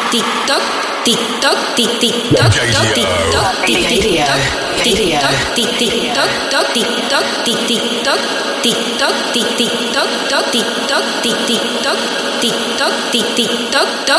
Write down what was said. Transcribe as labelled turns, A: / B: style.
A: TikTok, TikTok, TikTok, TikTok, TikTok, TikTok, TikTok, TikTok, TikTok, TikTok, TikTok, TikTok, TikTok, TikTok, TikTok, TikTok, TikTok, TikTok,